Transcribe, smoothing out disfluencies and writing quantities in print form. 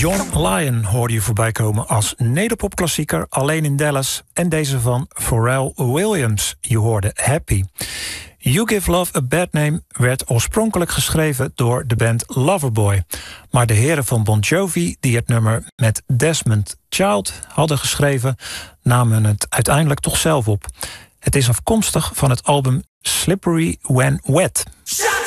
John Lyon hoorde je voorbij komen als nederpopklassieker Alleen in Dallas. En deze van Pharrell Williams. Je hoorde Happy. You Give Love a Bad Name werd oorspronkelijk geschreven door de band Loverboy. Maar de heren van Bon Jovi, die het nummer met Desmond Child hadden geschreven, namen het uiteindelijk toch zelf op. Het is afkomstig van het album Slippery When Wet.